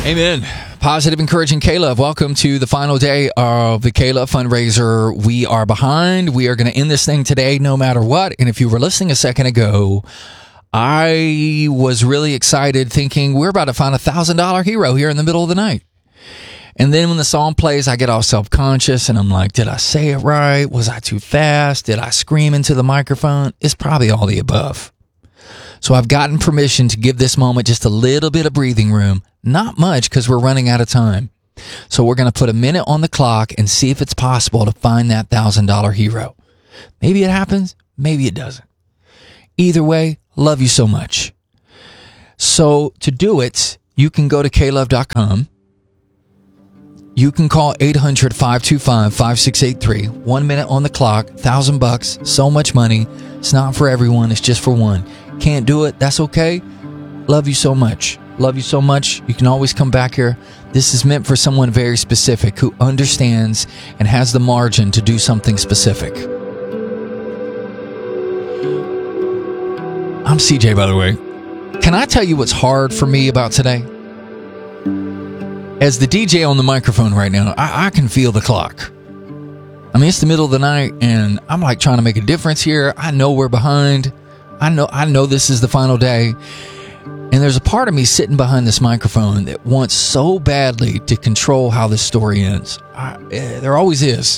Amen. Positive, encouraging K-Love. Welcome to the final day of the K-Love fundraiser. We are behind. We are going to end this thing today no matter what. And if you were listening a second ago, I was really excited thinking we're about to find $1,000 hero here in the middle of the night. And then when the song plays, I get all self-conscious and I'm like, did I say it right? Was I too fast? Did I scream into the microphone? It's probably all the above. So I've gotten permission to give this moment just a little bit of breathing room. Not much because we're running out of time. So we're going to put a minute on the clock and see if it's possible to find that $1,000 hero. Maybe it happens. Maybe it doesn't. Either way, love you so much. So to do it, you can go to klove.com. You can call 800-525-5683. 1 minute on the clock, $1,000, so much money. It's not for everyone. It's just for one. Can't do it. That's okay. Love you so much. Love you so much. You can always come back here. This is meant for someone very specific who understands and has the margin to do something specific. I'm CJ, by the way. Can I tell you what's hard for me about today? As the DJ on the microphone right now, I can feel the clock. I mean, it's the middle of the night, and I'm like trying to make a difference here. I know we're behind. I know this is the final day. And there's a part of me sitting behind this microphone that wants so badly to control how this story ends. There always is.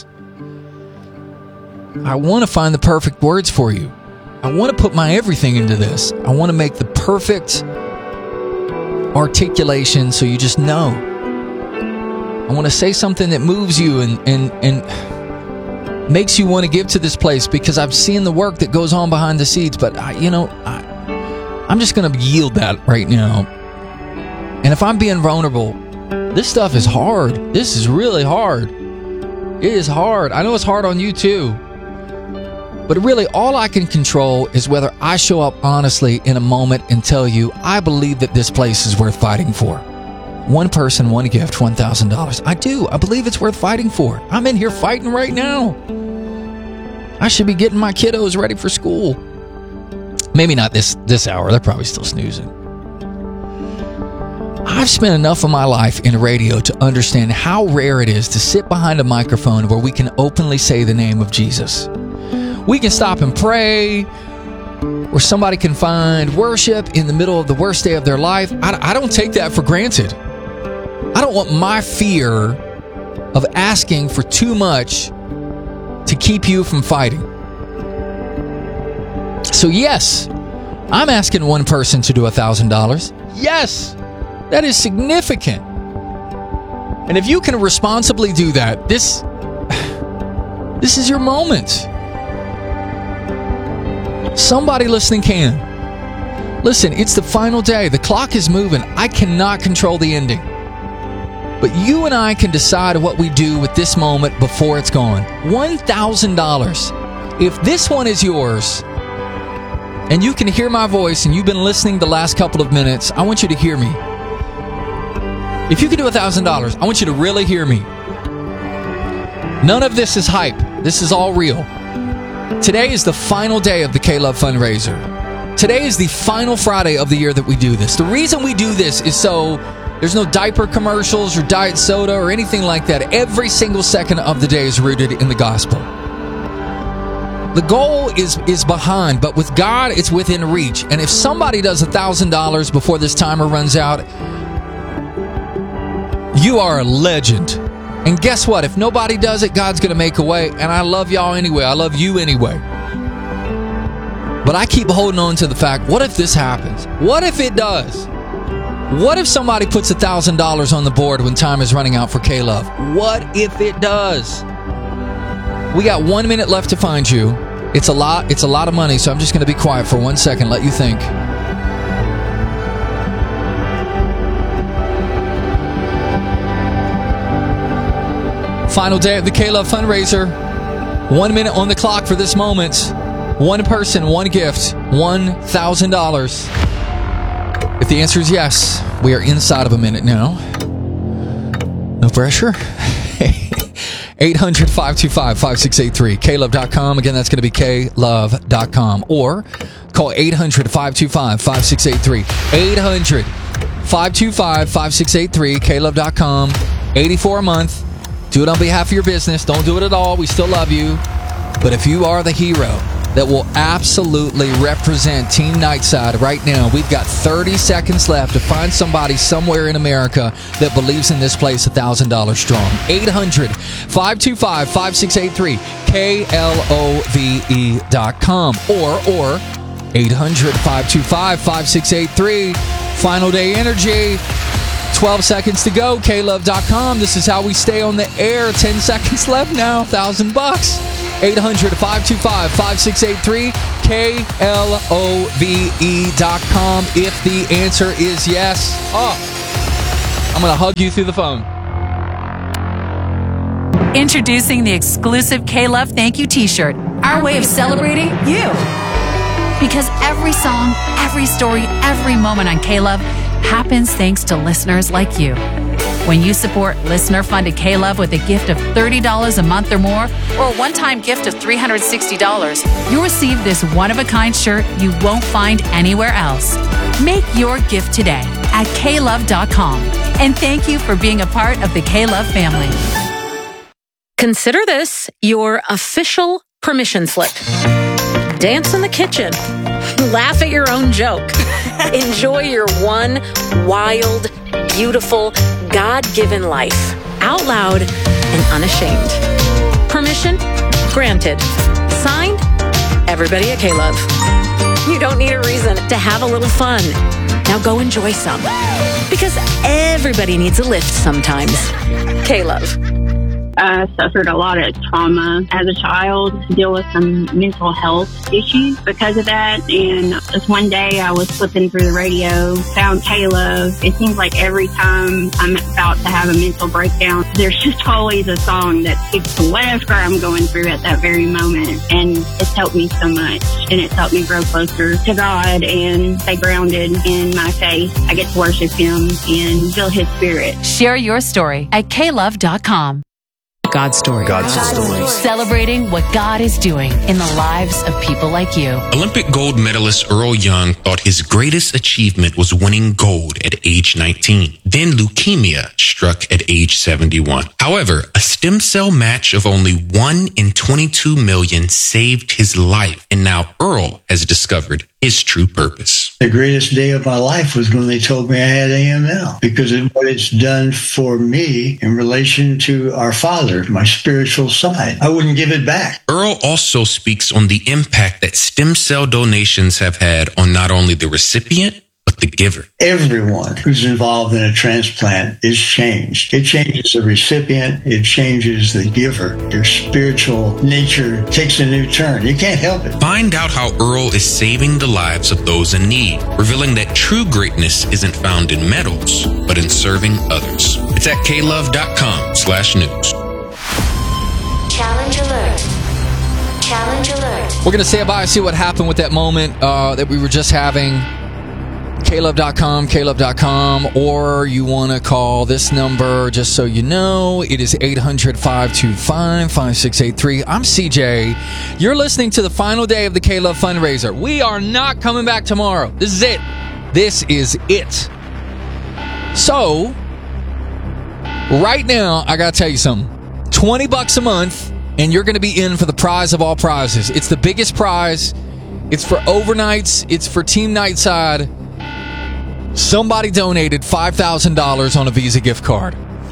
I want to find the perfect words for you. I want to put my everything into this. I want to make the perfect articulation so you just know. I want to say something that moves you and makes you want to give to this place because I've seen the work that goes on behind the scenes, but I'm just going to yield that right now. And if I'm being vulnerable, this stuff is hard. This is really hard. It is hard. I know it's hard on you too. But really, all I can control is whether I show up honestly in a moment and tell you, I believe that this place is worth fighting for. One person, one gift, $1,000. I do. I believe it's worth fighting for. I'm in here fighting right now. I should be getting my kiddos ready for school. Maybe not this hour. They're probably still snoozing. I've spent enough of my life in radio to understand how rare it is to sit behind a microphone where we can openly say the name of Jesus. We can stop and pray, or somebody can find worship in the middle of the worst day of their life. I don't take that for granted. I don't want my fear of asking for too much to keep you from fighting. So yes, I'm asking one person to do $1,000. Yes, that is significant. And if you can responsibly do that, this is your moment. Somebody listening can. Listen, it's the final day. The clock is moving. I cannot control the ending. But you and I can decide what we do with this moment before it's gone. $1,000. If this one is yours, and you can hear my voice, and you've been listening the last couple of minutes, I want you to hear me. If you can do $1,000, I want you to really hear me. None of this is hype. This is all real. Today is the final day of the K-Love fundraiser. Today is the final Friday of the year that we do this. The reason we do this is so there's no diaper commercials or diet soda or anything like that. Every single second of the day is rooted in the gospel. The goal is behind, but with God, it's within reach. And if somebody does $1,000 before this timer runs out, you are a legend. And guess what? If nobody does it, God's going to make a way. And I love y'all anyway. I love you anyway. But I keep holding on to the fact, what if this happens? What if it does? What if somebody puts $1,000 on the board when time is running out for K-Love? What if it does? We got 1 minute left to find you. It's a lot of money, so I'm just going to be quiet for 1 second, let you think. Final day of the K-Love fundraiser. 1 minute on the clock for this moment. One person, one gift, $1,000. If the answer is yes, we are inside of a minute now. No pressure. 800-525-5683. klove.com. Again, that's going to be klove.com. Or call 800-525-5683. 525-5683, klove.com, $84 a month. Do it on behalf of your business. Don't do it at all. We still love you. But if you are the hero that will absolutely represent Team Nightside right now, we've got 30 seconds left to find somebody somewhere in America that believes in this place $1,000 strong. 800-525-5683, klove.com, or 800-525-5683. Final day energy. 12 seconds to go. klove.com. This is how we stay on the air. 10 seconds left now. $1,000. 800-525-5683. klove.com. If the answer is yes, I'm going to hug you through the phone. Introducing the exclusive K-Love Thank You t-shirt. Our way of celebrating you. Because every song, every story, every moment on K-Love happens thanks to listeners like you. When you support listener-funded K-Love with a gift of $30 a month or more, or a one-time gift of $360, you'll receive this one-of-a-kind shirt you won't find anywhere else. Make your gift today at klove.com. And thank you for being a part of the K-Love family. Consider this your official permission slip. Dance in the kitchen. Laugh at your own joke. Enjoy your one wild, beautiful, God-given life. Out loud and unashamed. Permission granted. Signed, everybody at K-Love. You don't need a reason to have a little fun. Now go enjoy some. Because everybody needs a lift sometimes. K-Love. I suffered a lot of trauma as a child, to deal with some mental health issues because of that. And just one day I was flipping through the radio, found K-Love. It seems like every time I'm about to have a mental breakdown, there's just always a song that speaks to whatever I'm going through at that very moment. And it's helped me so much. And it's helped me grow closer to God and stay grounded in my faith. I get to worship Him and feel His Spirit. Share your story at klove.com. God's story. God's story. Celebrating what God is doing in the lives of people like you. Olympic gold medalist Earl Young thought his greatest achievement was winning gold at age 19. Then leukemia struck at age 71. However, a stem cell match of only 1 in 22 million saved his life. And now Earl has discovered his true purpose. The greatest day of my life was when they told me I had AML, because of what it's done for me in relation to our Father, my spiritual side. I wouldn't give it back. Earl also speaks on the impact that stem cell donations have had on not only the recipient, but the giver. Everyone who's involved in a transplant is changed. It changes the recipient. It changes the giver. Your spiritual nature takes a new turn. You can't help it. Find out how Earl is saving the lives of those in need, revealing that true greatness isn't found in medals, but in serving others. It's at klove.com/news. Challenge alert. Challenge alert. We're going to say bye, see what happened with that moment that we were just having. klove.com, or you want to call this number, just so you know, it is 800-525-5683. I'm CJ. You're listening to the final day of the K-Love fundraiser. We are not coming back tomorrow. This is it. This is it. So, right now, I got to tell you something. $20 a month, and you're going to be in for the prize of all prizes. It's the biggest prize. It's for overnights. It's for Team Nightside. Somebody donated $5,000 on a Visa gift card.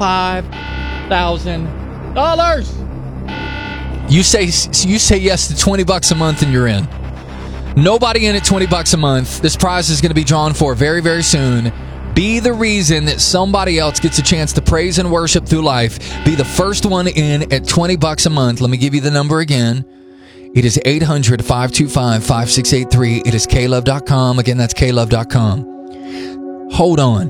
$5,000. You say yes to $20 a month and you're in. Nobody in at $20 a month. This prize is going to be drawn for very, very soon. Be the reason that somebody else gets a chance to praise and worship through life. Be the first one in at $20 a month. Let me give you the number again. It is 800-525-5683. It is klove.com. Again, that's klove.com. Hold on.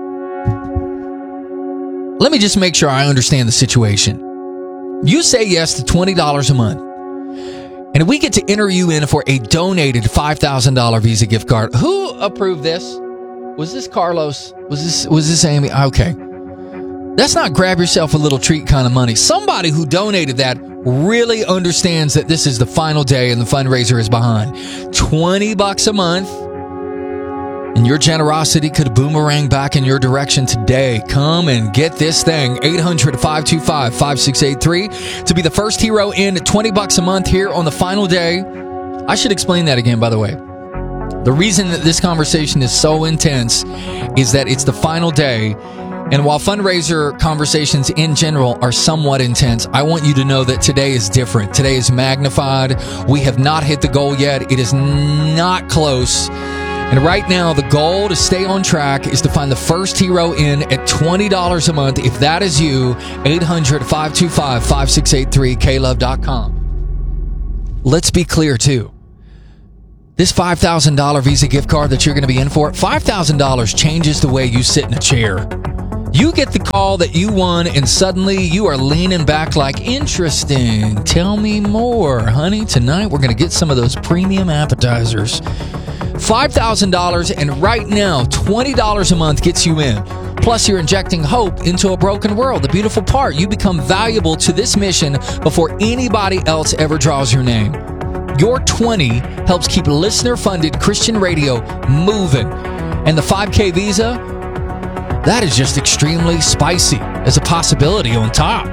Let me just make sure I understand the situation. You say yes to $20 a month, and we get to enter you in for a donated $5,000 Visa gift card. Who approved this? Was this Carlos? Was this Amy? Okay. That's not grab yourself a little treat kind of money. Somebody who donated that really understands that this is the final day and the fundraiser is behind. $20 a month. And your generosity could boomerang back in your direction today. Come and get this thing. 800-525-5683 to be the first hero in $20 a month here on the final day. I should explain that again, by the way. The reason that this conversation is so intense is that it's the final day. And while fundraiser conversations in general are somewhat intense, I want you to know that today is different. Today is magnified. We have not hit the goal yet. It is not close. And right now, the goal to stay on track is to find the first hero in at $20 a month. If that is you, 800-525-5683, klove.com. Let's be clear, too. This $5,000 Visa gift card that you're going to be in for, $5,000 changes the way you sit in a chair. You get the call that you won, and suddenly you are leaning back like, interesting. Tell me more, honey. Tonight, we're going to get some of those premium appetizers. $5,000, and right now, $20 a month gets you in. Plus, you're injecting hope into a broken world. The beautiful part, you become valuable to this mission before anybody else ever draws your name. Your 20 helps keep listener-funded Christian radio moving. And the 5K Visa, that is just extremely spicy as a possibility on top.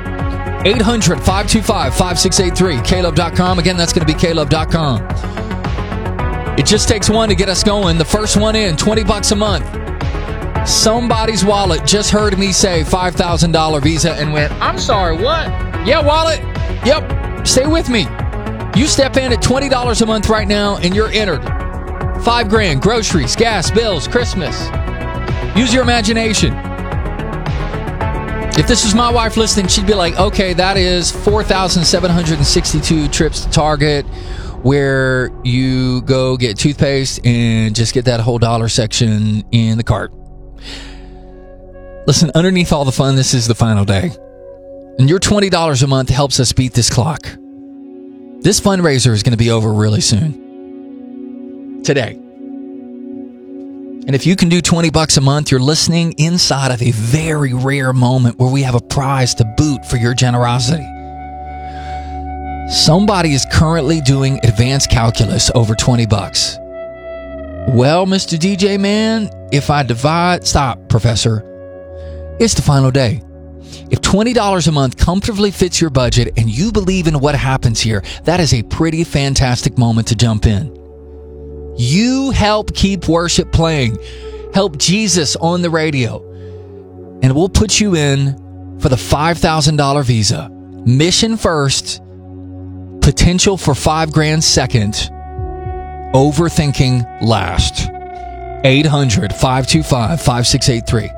800-525-5683, klove.com. Again, that's going to be klove.com. It just takes one to get us going. The first one in, $20 a month. Somebody's wallet just heard me say $5,000 Visa and went, I'm sorry, what? Yeah, wallet. Yep, stay with me. You step in at $20 a month right now and you're entered. $5,000, groceries, gas, bills, Christmas. Use your imagination. If this was my wife listening, she'd be like, okay, that is 4,762 trips to Target, where you go get toothpaste and just get that whole dollar section in the cart. Listen, underneath all the fun, this is the final day. And your $20 a month helps us beat this clock. This fundraiser is going to be over really soon. Today. And if you can do $20 a month, you're listening inside of a very rare moment where we have a prize to boot for your generosity. Somebody is currently doing advanced calculus over $20. Well, Mr. DJ Man, if I divide... Stop, Professor. It's the final day. If $20 a month comfortably fits your budget and you believe in what happens here, that is a pretty fantastic moment to jump in. You help keep worship playing. Help Jesus on the radio. And we'll put you in for the $5,000 Visa. Mission first. Potential for $5,000 second. Overthinking last. 800-525-5683.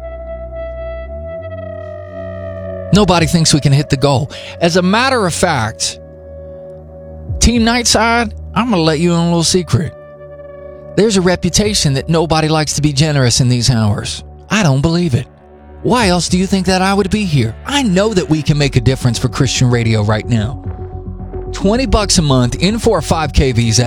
Nobody thinks we can hit the goal. As a matter of fact, Team Nightside, I'm going to let you in a little secret. There's a reputation that nobody likes to be generous in these hours. I don't believe it. Why else do you think that I would be here? I know that we can make a difference for Christian radio right now. $20 a month in for a 5K Visa,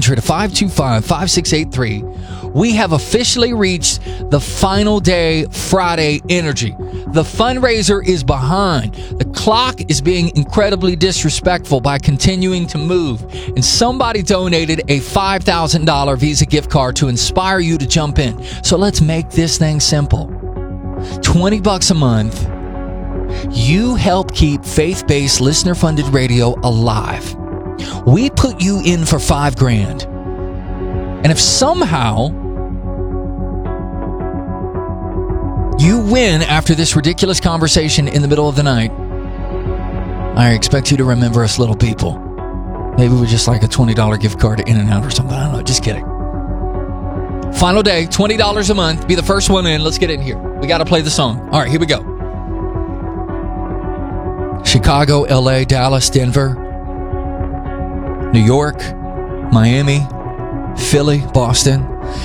800-525-5683. We have officially reached the final day Friday energy. The fundraiser is behind. The clock is being incredibly disrespectful by continuing to move. And somebody donated a $5,000 Visa gift card to inspire you to jump in. So let's make this thing simple. $20 a month. You help keep faith-based, listener-funded radio alive. We put you in for $5,000. And if somehow you win after this ridiculous conversation in the middle of the night, I expect you to remember us little people. Maybe we just like a $20 gift card to In-N-Out or something. I don't know. Just kidding. Final day, $20 a month. Be the first one in. Let's get in here. We got to play the song. All right, here we go. Chicago, LA, Dallas, Denver, New York, Miami, Philly, Boston.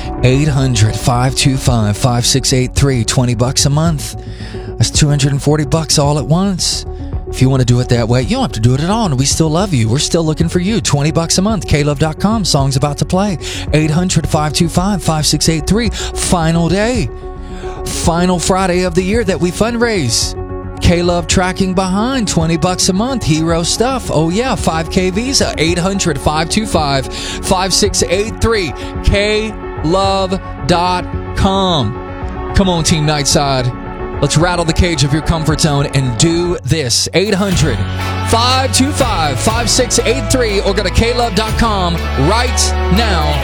800-525-5683. $20 a month. That's $240 all at once. If you want to do it that way, you don't have to do it at all, and we still love you. We're still looking for you. $20 a month. klove.com. Song's about to play. 800-525-5683. Final day. Final Friday of the year that we fundraise. K-Love tracking behind. $20 a month. Hero stuff. Oh yeah, 5K Visa. 800-525-5683. KLove.com. Come on, Team Nightside. Let's rattle the cage of your comfort zone and do this. 800-525-5683 or go to KLove.com right now.